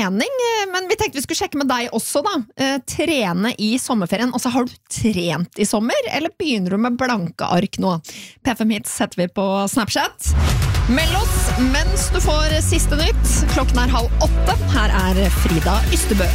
trening, men vi tenkte vi skulle sjekke med deg også da. Trene i sommerferien. Altså, har du trent i sommer, eller begynner du med blanke ark nå? PFM Hits setter vi på Snapchat. Meld oss mens du får siste nytt. Klokken 7:30. Her er Frida Ystebø.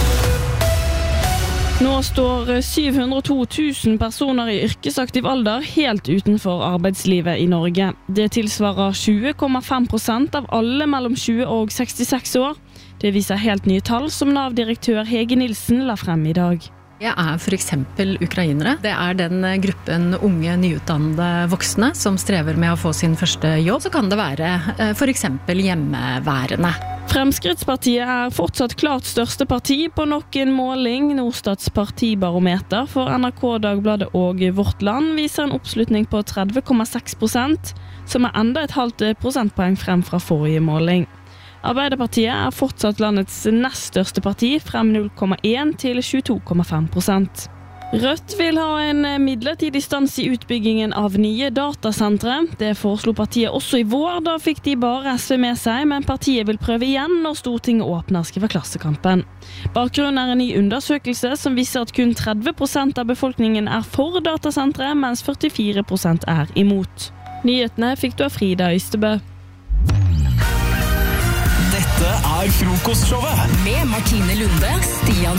Nå står 702 000 personer i yrkesaktiv alder helt utenfor arbeidslivet i Norge. Det tilsvarer 20,5% av alle mellom 20 og 66 år. Det viser helt nye tall som Nav-direktør Hege Nilsen la frem i dag. Det for eksempel ukrainere. Det den gruppen unge, nyutdannede voksne som strever med å få sin første jobb. Så kan det være for eksempel hjemmeværende. Fremskrittspartiet fortsatt klart største parti på nok en måling. Norstats partibarometer for NRK, Dagbladet og Vårt Land viser en oppslutning på 30,6%, som enda et halvt prosentpoeng frem fra forrige måling. Arbeiderpartiet fortsatt landets nest største parti, frem 0,1 til 22,5%. Rødt vil ha en midlertidig stans i utbyggingen av nye datasentre. Det foreslo partiet også i vår, da fikk de bare SV med seg, men partiet vil prøve igjen når Stortinget åpner, skriver Klassekampen. Bakgrunnen en ny undersøkelse som viser at kun 30% av befolkningen for datasentre, mens 44% imot. Nyhetene fikk du av Frida Ystebø. Dette frokostshowet med Martine Lunde, Stian